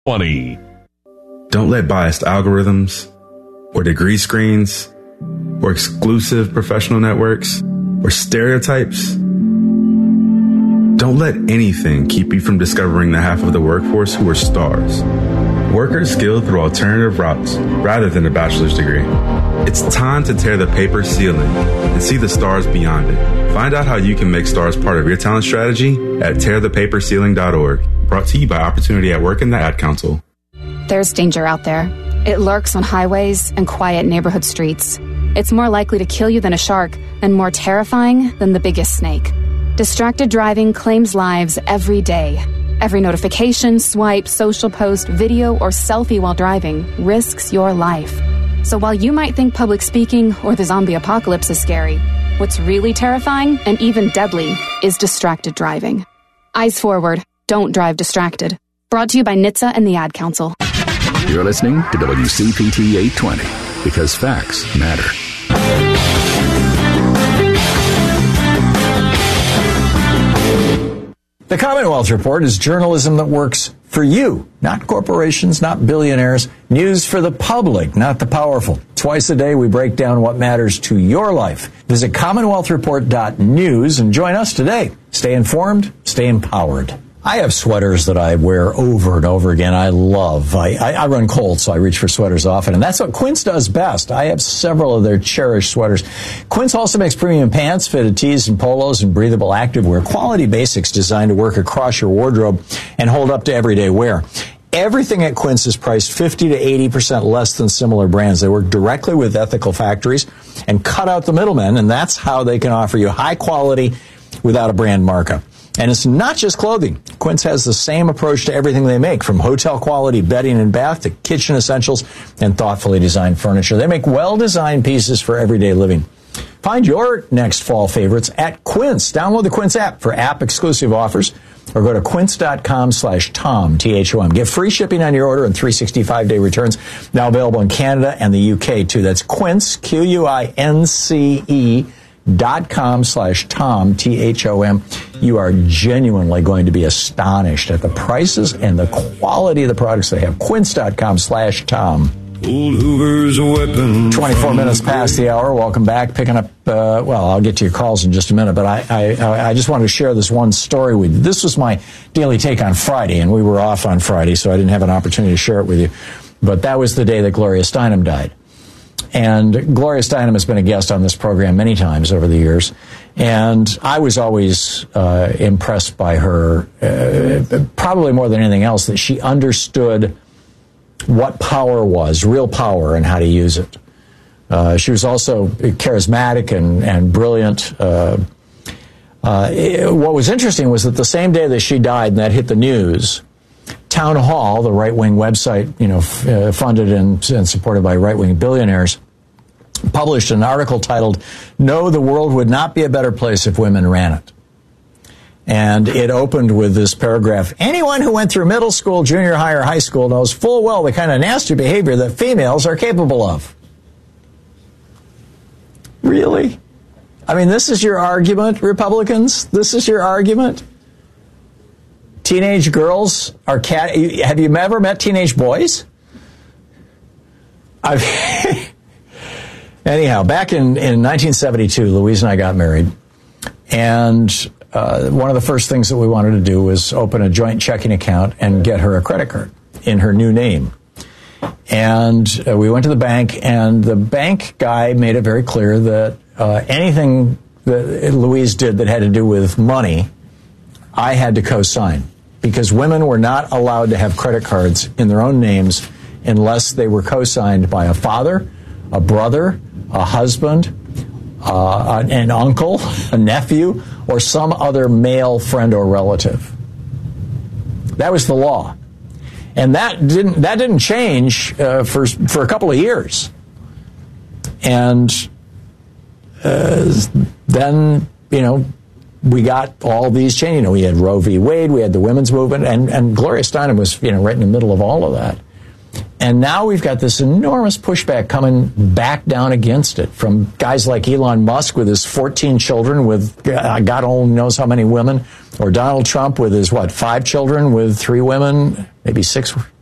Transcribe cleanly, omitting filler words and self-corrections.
20. Don't let biased algorithms or degree screens or exclusive professional networks or stereotypes. Don't let anything keep you from discovering the half of the workforce who are stars. Workers skilled through alternative routes rather than a bachelor's degree. It's time to tear the paper ceiling and see the stars beyond it. Find out how you can make stars part of your talent strategy at tearthepaperceiling.org. Brought to you by Opportunity at Work and the Ad Council. There's danger out there. It lurks on highways and quiet neighborhood streets. It's more likely to kill you than a shark and more terrifying than the biggest snake. Distracted driving claims lives every day. Every notification, swipe, social post, video, or selfie while driving risks your life. So while you might think public speaking or the zombie apocalypse is scary, what's really terrifying and even deadly is distracted driving. Eyes forward. Don't drive distracted. Brought to you by NHTSA and the Ad Council. You're listening to WCPT 820 because facts matter. The Commonwealth Report is journalism that works for you, not corporations, not billionaires. News for the public, not the powerful. Twice a day, we break down what matters to your life. Visit CommonwealthReport.news and join us today. Stay informed, stay empowered. I have sweaters that I wear over and over again. I love. I run cold, so I reach for sweaters often. And that's what Quince does best. I have several of their cherished sweaters. Quince also makes premium pants, fitted tees and polos, and breathable activewear. Quality basics designed to work across your wardrobe and hold up to everyday wear. Everything at Quince is priced 50 to 80% less than similar brands. They work directly with ethical factories and cut out the middlemen, and that's how they can offer you high quality without a brand markup. And it's not just clothing. Quince has the same approach to everything they make, from hotel-quality bedding and bath to kitchen essentials and thoughtfully designed furniture. They make well-designed pieces for everyday living. Find your next fall favorites at Quince. Download the Quince app for app-exclusive offers or go to quince.com/Tom, T-H-O-M. Get free shipping on your order and 365-day returns. Now available in Canada and the UK, too. That's Quince, QUINCE.com/Tom, T-H-O-M. You are genuinely going to be astonished at the prices and the quality of the products they have. Quince.com/Tom. Old Hoover's a weapon. 24 minutes past the hour. Welcome back. Picking up, I'll get to your calls in just a minute, but I just wanted to share this one story with you. This was my daily take on Friday, and we were off on Friday, so I didn't have an opportunity to share it with you. But that was the day that Gloria Steinem died. And Gloria Steinem has been a guest on this program many times over the years. And I was always impressed by her, probably more than anything else, that she understood what power was, real power, and how to use it. She was also charismatic and brilliant. What was interesting was that the same day that she died and that hit the news, Town Hall, the right-wing website, funded and supported by right-wing billionaires, published an article titled, "No, the world would not be a better place if women ran it." And it opened with this paragraph, "Anyone who went through middle school, junior high, or high school knows full well the kind of nasty behavior that females are capable of." Really? I mean, this is your argument, Republicans? This is your argument? Teenage girls are have you ever met teenage boys? Anyhow, back in 1972, Louise and I got married, and one of the first things that we wanted to do was open a joint checking account and get her a credit card in her new name. And we went to the bank, and the bank guy made it very clear that anything that Louise did that had to do with money, I had to co-sign, because women were not allowed to have credit cards in their own names unless they were co-signed by a father, a brother, a husband, an uncle, a nephew, or some other male friend or relative. That was the law. And that didn't change for a couple of years. And then, we got all these changes. We had Roe v. Wade, we had the women's movement, and Gloria Steinem was, right in the middle of all of that. And now we've got this enormous pushback coming back down against it from guys like Elon Musk with his 14 children with God only knows how many women, or Donald Trump with his, 5 children with 3 women, maybe 6